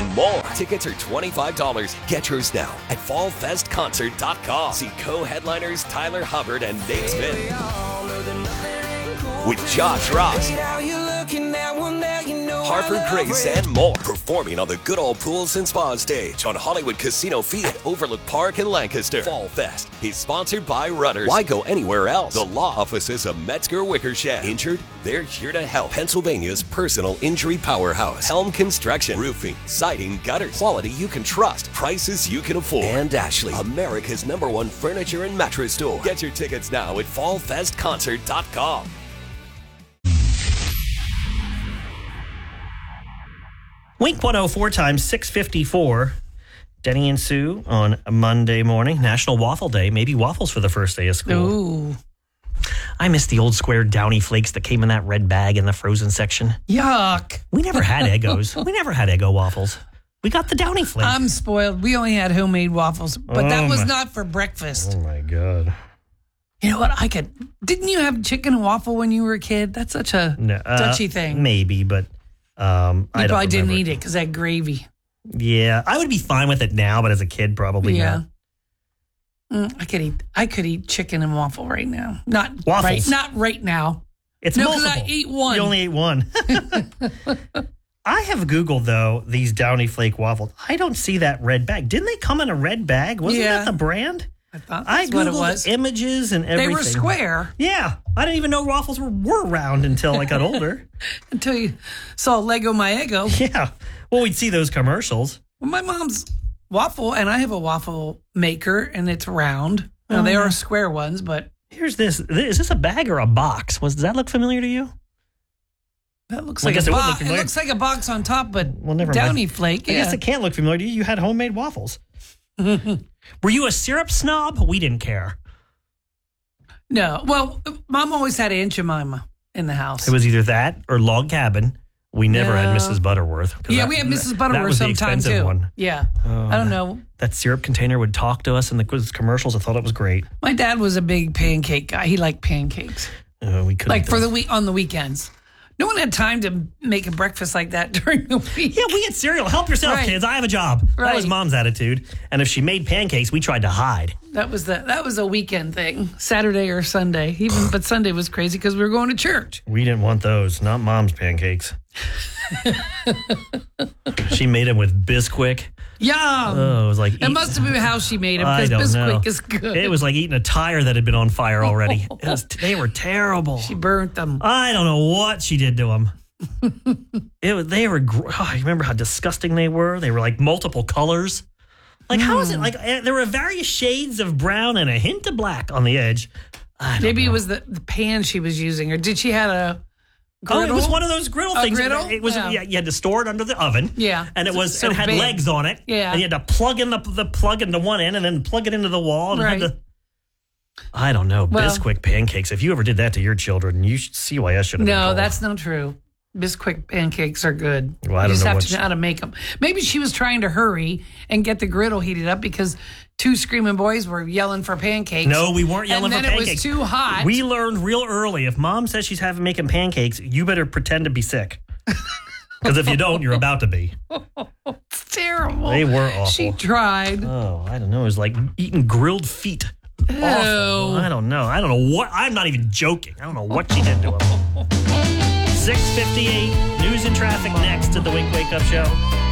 and more. Tickets are $25. Get yours now at fallfestconcert.com. See co-headliners Tyler Hubbard and Nate Smith. With Josh Ross, Harper Grace, and more. Performing on the Good Old Pools and Spa stage on Hollywood Casino Field at Overlook Park in Lancaster. Fall Fest is sponsored by Rudders. Why go anywhere else? The law offices of Metzger Wickersham. Injured? They're here to help. Pennsylvania's personal injury powerhouse. Helm Construction. Roofing, siding, gutters. Quality you can trust. Prices you can afford. And Ashley, America's #1 furniture and mattress store. Get your tickets now at fallfestconcert.com. Wink 104 times 654. Denny and Sue on a Monday morning. National Waffle Day. Maybe waffles for the first day of school. Ooh. I miss the old square Downy flakes that came in that red bag in the frozen section. Yuck. We never had Eggos. We never had Eggo waffles. We got the Downy flakes. I'm spoiled. We only had homemade waffles, but that was not for breakfast. Oh, my God. You know what? Didn't you have chicken and waffle when you were a kid? That's such a touchy thing. Maybe, but I probably didn't remember. eat it because that gravy. Yeah, I would be fine with it now, but as a kid, probably not. I could eat chicken and waffle right now. Not Waffles. Not right now. It's no, multiple. because I ate one. You only ate one. I have Googled, though, these Downy Flake waffles. I don't see that red bag. Didn't they come in a red bag? Wasn't that the brand? I thought that's what it was. Images and everything. They were square. Yeah. I didn't even know waffles were round until I got older. Until you saw Lego My Eggo. Yeah. Well, we'd see those commercials. Well, my mom's waffle, and I have a waffle maker, and it's round. Now, they are square ones, but... Here's this. Is this a bag or a box? Does that look familiar to you? That looks like a box. It looks like a box on top, but Downy Flake. I guess it can't look familiar to you. You had homemade waffles. Were you a syrup snob? We didn't care. No. Well, Mom always had Aunt Jemima in the house. It was either that or Log Cabin. We never had Mrs. Butterworth. Yeah, we had Mrs. Butterworth sometime too. One. Yeah. I don't know. That syrup container would talk to us in the commercials. I thought it was great. My dad was a big pancake guy. He liked pancakes. We couldn't. Like on the weekends. No one had time to make a breakfast like that during the week. Yeah, we had cereal. Help yourself, kids. I have a job. Right. That was Mom's attitude. And if she made pancakes, we tried to hide. That was a weekend thing, Saturday or Sunday. But Sunday was crazy because we were going to church. We didn't want those. Not Mom's pancakes. She made them with Bisquick. Yum! Oh, it was like it must have been how she made them because Bisquick is good. It was like eating a tire that had been on fire already. They were terrible. She burnt them. I don't know what she did to them. They were. I remember how disgusting they were. They were like multiple colors. Like how is it? Like there were various shades of brown and a hint of black on the edge. Maybe it was the pan she was using, or did she have a griddle? Oh, it was one of those griddle things. Griddle? It was. Yeah, you had to store it under the oven. Yeah, and it had big. legs on it. Yeah, and you had to plug in the plug into one end and then plug it into the wall. And right. I don't know. Bisquick pancakes. If you ever did that to your children, CYS should have. No, that's not true. Bisquick pancakes are good. Well, I don't know. You just have to know how to make them. Maybe she was trying to hurry and get the griddle heated up because two screaming boys were yelling for pancakes. No, we weren't yelling for pancakes. And then it was too hot. We learned real early, if Mom says she's making pancakes, you better pretend to be sick. Because if you don't, you're about to be. It's terrible. They were awful. She tried. Oh, I don't know. It was like eating grilled feet. Ew. Awful. I don't know. what. I'm not even joking. I don't know what she did to him. 6:58, news and traffic next to the Wink Wake Up Show.